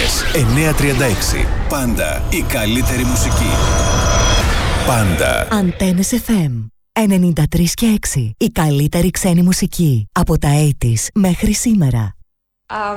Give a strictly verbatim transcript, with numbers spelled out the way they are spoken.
Μέρα εννιά τριάντα έξι. Πάντα η καλύτερη μουσική. Πάντα. Αντένες εφ εμ ενενήντα τρία και έξι. Η καλύτερη ξένη μουσική από τα ογδόντα μέχρι σήμερα. Um,